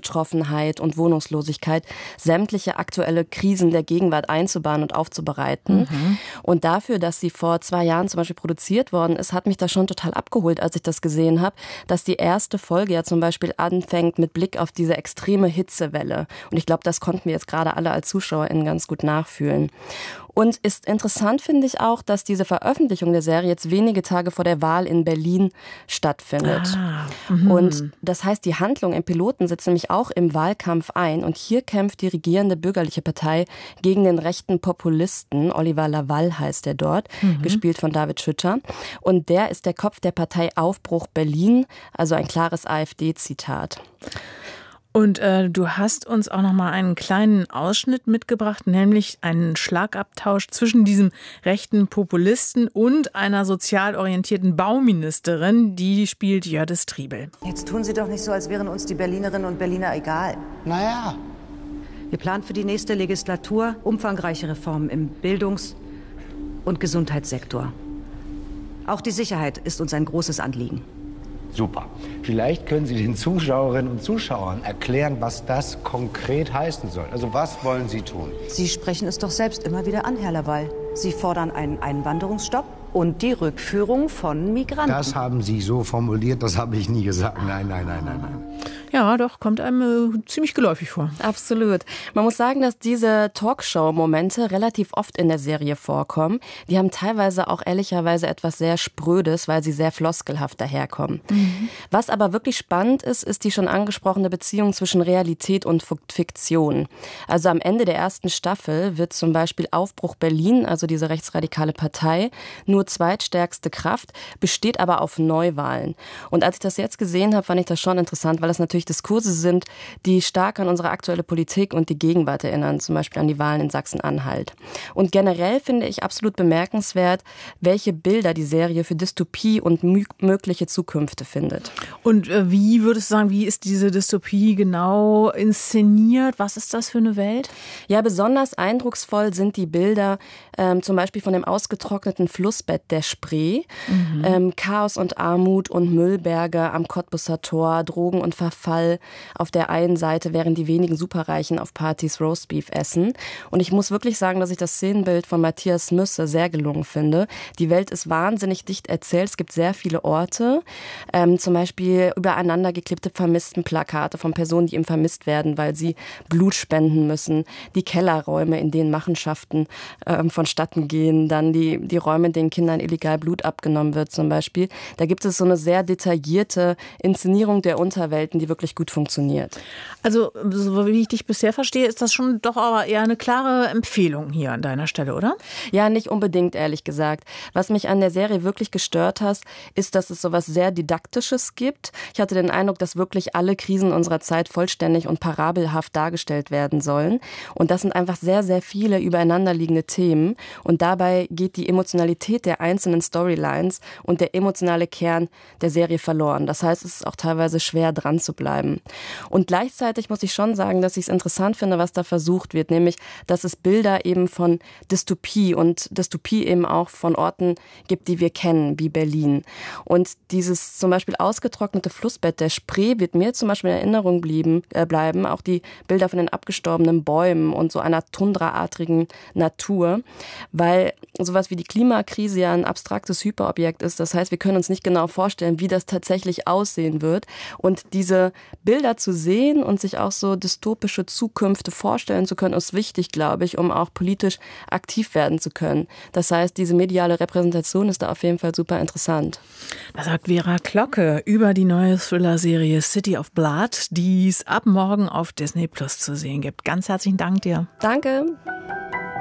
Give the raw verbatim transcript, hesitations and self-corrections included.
Betroffenheit und Wohnungslosigkeit sämtliche aktuelle Krisen der Gegenwart einzubahnen und aufzubereiten. Mhm. Und dafür, dass sie vor zwei Jahren zum Beispiel produziert worden ist, hat mich das schon total abgeholt, als ich das gesehen habe, dass die erste Folge ja zum Beispiel anfängt mit Blick auf diese extreme Hitzewelle. Und ich glaube, das konnten wir jetzt gerade alle als ZuschauerInnen ganz gut nachfühlen. Und ist interessant, finde ich auch, dass diese Veröffentlichung der Serie jetzt wenige Tage vor der Wahl in Berlin stattfindet. Ah, und das heißt, die Handlung im Piloten setzt nämlich auch im Wahlkampf ein. Und hier kämpft die regierende bürgerliche Partei gegen den rechten Populisten. Oliver Laval heißt er dort, mhm. gespielt von David Schütter. Und der ist der Kopf der Partei Aufbruch Berlin, also ein klares AfD-Zitat. Und äh, du hast uns auch noch mal einen kleinen Ausschnitt mitgebracht, nämlich einen Schlagabtausch zwischen diesem rechten Populisten und einer sozial orientierten Bauministerin, die spielt Jördis Triebel. Jetzt tun Sie doch nicht so, als wären uns die Berlinerinnen und Berliner egal. Naja. Wir planen für die nächste Legislatur umfangreiche Reformen im Bildungs- und Gesundheitssektor. Auch die Sicherheit ist uns ein großes Anliegen. Super. Vielleicht können Sie den Zuschauerinnen und Zuschauern erklären, was das konkret heißen soll. Also was wollen Sie tun? Sie sprechen es doch selbst immer wieder an, Herr Laval. Sie fordern einen Einwanderungsstopp und die Rückführung von Migranten. Das haben Sie so formuliert, das habe ich nie gesagt. Nein, nein, nein, nein, nein. Ja, doch, kommt einem äh, ziemlich geläufig vor. Absolut. Man muss sagen, dass diese Talkshow-Momente relativ oft in der Serie vorkommen. Die haben teilweise auch ehrlicherweise etwas sehr Sprödes, weil sie sehr floskelhaft daherkommen. Mhm. Was aber wirklich spannend ist, ist die schon angesprochene Beziehung zwischen Realität und Fiktion. Also am Ende der ersten Staffel wird zum Beispiel Aufbruch Berlin, also diese rechtsradikale Partei, nur zweitstärkste Kraft, besteht aber auf Neuwahlen. Und als ich das jetzt gesehen habe, fand ich das schon interessant, weil das natürlich Diskurse sind, die stark an unsere aktuelle Politik und die Gegenwart erinnern, zum Beispiel an die Wahlen in Sachsen-Anhalt. Und generell finde ich absolut bemerkenswert, welche Bilder die Serie für Dystopie und mü- mögliche Zukünfte findet. Und äh, wie würdest du sagen, wie ist diese Dystopie genau inszeniert? Was ist das für eine Welt? Ja, besonders eindrucksvoll sind die Bilder ähm, zum Beispiel von dem ausgetrockneten Flussbett der Spree, mhm. ähm, Chaos und Armut und Müllberge am Cottbusser Tor, Drogen und Verfall auf der einen Seite, während die wenigen Superreichen auf Partys Roastbeef essen. Und ich muss wirklich sagen, dass ich das Szenenbild von Matthias Müsse sehr gelungen finde. Die Welt ist wahnsinnig dicht erzählt. Es gibt sehr viele Orte, ähm, zum Beispiel übereinander geklebte Vermisstenplakate von Personen, die eben vermisst werden, weil sie Blut spenden müssen. Die Kellerräume, in denen Machenschaften ähm, vonstatten gehen. Dann die, die Räume, in denen Kindern illegal Blut abgenommen wird zum Beispiel. Da gibt es so eine sehr detaillierte Inszenierung der Unterwelten, die wirklich gut funktioniert. Also, so wie ich dich bisher verstehe, ist das schon doch aber eher eine klare Empfehlung hier an deiner Stelle, oder? Ja, nicht unbedingt, ehrlich gesagt. Was mich an der Serie wirklich gestört hat, ist, dass es sowas sehr Didaktisches gibt. Ich hatte den Eindruck, dass wirklich alle Krisen unserer Zeit vollständig und parabelhaft dargestellt werden sollen. Und das sind einfach sehr, sehr viele übereinanderliegende Themen. Und dabei geht die Emotionalität der einzelnen Storylines und der emotionale Kern der Serie verloren. Das heißt, es ist auch teilweise schwer, dran zu bleiben. Und gleichzeitig muss ich schon sagen, dass ich es interessant finde, was da versucht wird, nämlich, dass es Bilder eben von Dystopie und Dystopie eben auch von Orten gibt, die wir kennen, wie Berlin. Und dieses zum Beispiel ausgetrocknete Flussbett der Spree wird mir zum Beispiel in Erinnerung blieben, äh, bleiben, auch die Bilder von den abgestorbenen Bäumen und so einer tundraartigen Natur, weil sowas wie die Klimakrise ja ein abstraktes Hyperobjekt ist. Das heißt, wir können uns nicht genau vorstellen, wie das tatsächlich aussehen wird. Und diese Bilder zu sehen und sich auch so dystopische Zukünfte vorstellen zu können, ist wichtig, glaube ich, um auch politisch aktiv werden zu können. Das heißt, diese mediale Repräsentation ist da auf jeden Fall super interessant. Das sagt Vera Klocke über die neue Thriller-Serie City of Blood, die es ab morgen auf Disney Plus zu sehen gibt. Ganz herzlichen Dank dir. Danke.